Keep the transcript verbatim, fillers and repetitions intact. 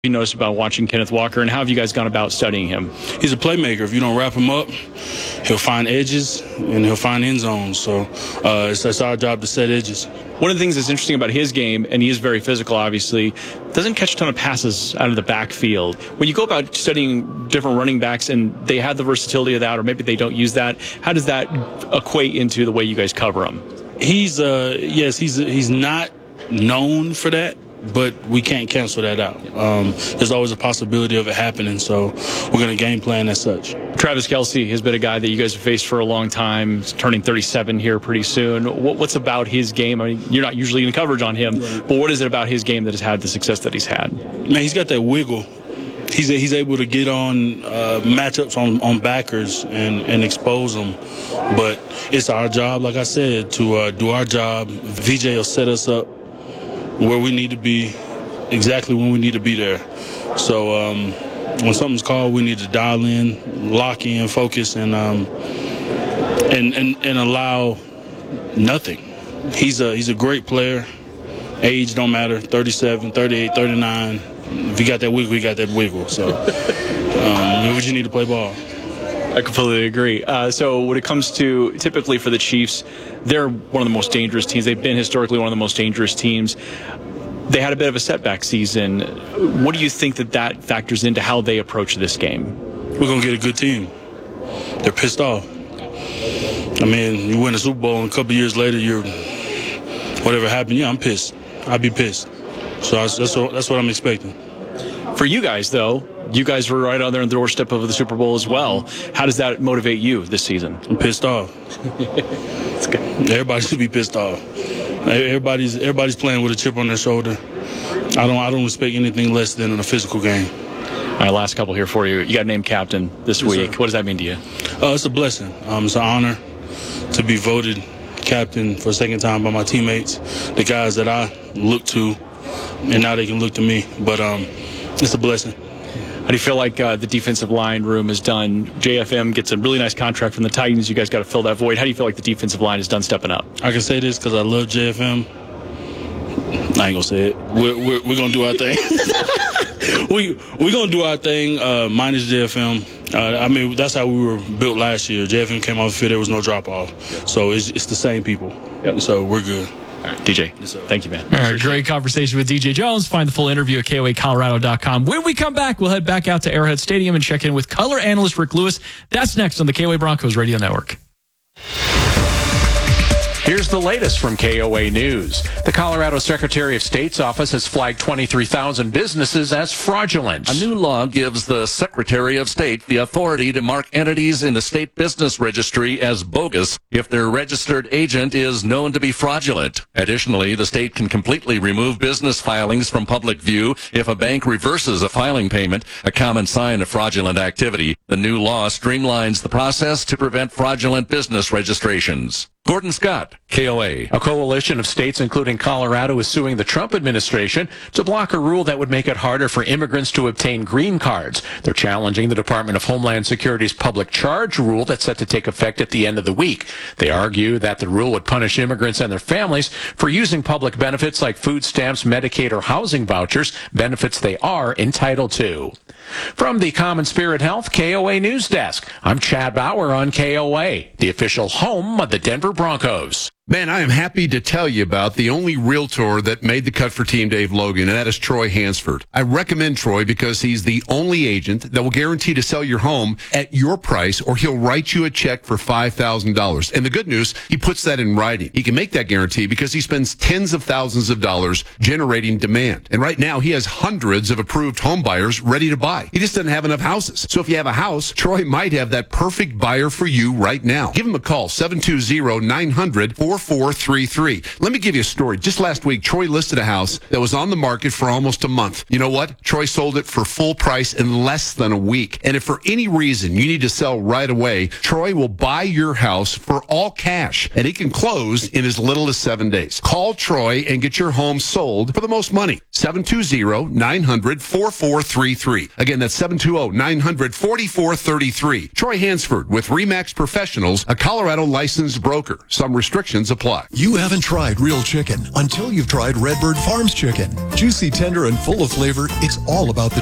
you noticed about watching Kenneth Walker, and how have you guys gone about studying him? He's a playmaker. If you don't wrap him up, he'll find edges and he'll find end zones. So uh, it's, it's our job to set edges. One of the things that's interesting about his game, and he is very physical, obviously, doesn't catch a ton of passes out of the backfield. When you go about studying different running backs and they have the versatility of that, or maybe they don't use that, how does that equate into the way you guys cover him? He's, uh, yes, he's he's not known for that, but we can't cancel that out. Um, there's always a possibility of it happening, so we're going to game plan as such. Travis Kelce has been a guy that you guys have faced for a long time. He's turning thirty-seven here pretty soon. What, what's about his game? I mean, you're not usually in coverage on him, right, but what is it about his game that has had the success that he's had? Man, he's got that wiggle. He's he's able to get on uh, matchups on, on backers and, and expose them. But it's our job, like I said, to uh, do our job. V J will set us up where we need to be, exactly when we need to be there. So um, when something's called, we need to dial in, lock in, focus, and um, and, and and allow nothing. He's a he's a great player. Age don't matter. thirty-seven, thirty-eight, thirty-nine. If you got that wiggle, you got that wiggle. So um, we just need to play ball. I completely agree. Uh, so when it comes to typically for the Chiefs, they're one of the most dangerous teams. They've been historically one of the most dangerous teams. They had a bit of a setback season. What do you think that that factors into how they approach this game? We're going to get a good team. They're pissed off. I mean, you win a Super Bowl and a couple years later, you're whatever happened, yeah, I'm pissed. I'd be pissed. So that's, that's, what, that's what I'm expecting. For you guys, though, you guys were right on there on the doorstep of the Super Bowl as well. How does that motivate you this season? I'm pissed off. Everybody should be pissed off. Everybody's everybody's playing with a chip on their shoulder. I don't I don't expect anything less than in a physical game. All right, last couple here for you. You got named captain this yes, week. Sir. What does that mean to you? Uh, it's a blessing. Um, it's an honor to be voted captain for a second time by my teammates, the guys that I look to, and now they can look to me. But um, it's a blessing. How do you feel like uh, the defensive line room has done? J F M gets a really nice contract from the Titans. You guys got to fill that void. How do you feel like the defensive line has done stepping up? I can say this because I love J F M. I ain't going to say it. We're, we're, we're going to do our thing. we, we're going to do our thing uh, minus J F M. Uh, I mean, that's how we were built last year. J F M came off the field. There was no drop-off. So it's, it's the same people. Yep. So we're good. All right, D J, yes, thank you, man. All right, great conversation with D J Jones. Find the full interview at K O A Colorado dot com. When we come back, we'll head back out to Arrowhead Stadium and check in with color analyst Rick Lewis. That's next on the K O A Broncos Radio Network. Here's the latest from K O A News. The Colorado Secretary of State's office has flagged twenty-three thousand businesses as fraudulent. A new law gives the Secretary of State the authority to mark entities in the state business registry as bogus if their registered agent is known to be fraudulent. Additionally, the state can completely remove business filings from public view if a bank reverses a filing payment, a common sign of fraudulent activity. The new law streamlines the process to prevent fraudulent business registrations. Gordon Scott, K O A. A coalition of states, including Colorado, is suing the Trump administration to block a rule that would make it harder for immigrants to obtain green cards. They're challenging the Department of Homeland Security's public charge rule that's set to take effect at the end of the week. They argue that the rule would punish immigrants and their families for using public benefits like food stamps, Medicaid, or housing vouchers, benefits they are entitled to. From the Common Spirit Health K O A News Desk, I'm Chad Bauer on K O A, the official home of the Denver Broncos. Man, I am happy to tell you about the only realtor that made the cut for Team Dave Logan, and that is Troy Hansford. I recommend Troy because he's the only agent that will guarantee to sell your home at your price, or he'll write you a check for five thousand dollars. And the good news, he puts that in writing. He can make that guarantee because he spends tens of thousands of dollars generating demand. And right now, he has hundreds of approved home buyers ready to buy. He just doesn't have enough houses. So if you have a house, Troy might have that perfect buyer for you right now. Give him a call, seven two zero, nine hundred, four four three three. Let me give you a story. Just last week, Troy listed a house that was on the market for almost a month. You know what? Troy sold it for full price in less than a week. And if for any reason you need to sell right away, Troy will buy your house for all cash, and he can close in as little as seven days. Call Troy and get your home sold for the most money. seven two zero, nine hundred, four four three three. Again, that's seven two zero, nine hundred, four four three three. Troy Hansford with RE/MAX Professionals, a Colorado licensed broker. Some restrictions Restrictions apply. You haven't tried real chicken until you've tried Redbird Farms chicken. Juicy, tender, and full of flavor, it's all about the